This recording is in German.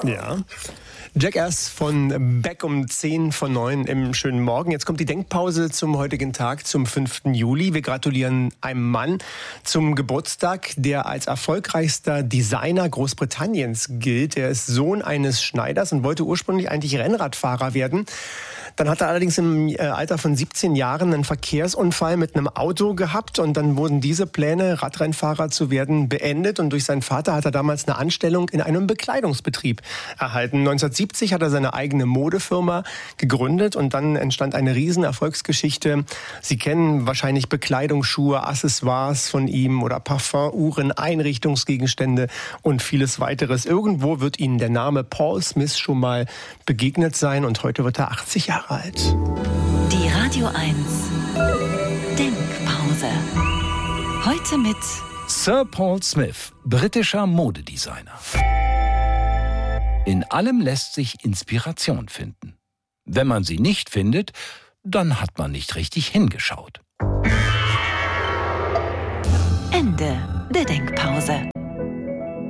Ja. Jackass von Beck um 10:09 im schönen Morgen. Jetzt kommt die Denkpause zum heutigen Tag, zum 5. Juli. Wir gratulieren einem Mann zum Geburtstag, der als erfolgreichster Designer Großbritanniens gilt. Er ist Sohn eines Schneiders und wollte ursprünglich eigentlich Rennradfahrer werden. Dann hat er allerdings im Alter von 17 Jahren einen Verkehrsunfall mit einem Auto gehabt und dann wurden diese Pläne, Radrennfahrer zu werden, beendet. Und durch seinen Vater hat er damals eine Anstellung in einem Bekleidungsbetrieb erhalten. 1970 hat er seine eigene Modefirma gegründet und dann entstand eine riesen Erfolgsgeschichte. Sie kennen wahrscheinlich Bekleidungsschuhe, Accessoires von ihm oder Parfum, Uhren, Einrichtungsgegenstände und vieles weiteres. Irgendwo wird Ihnen der Name Paul Smith schon mal begegnet sein und heute wird er 80 Jahre alt. Die Radio 1 Denkpause. Heute mit Sir Paul Smith, britischer Modedesigner. In allem lässt sich Inspiration finden. Wenn man sie nicht findet, dann hat man nicht richtig hingeschaut. Ende der Denkpause.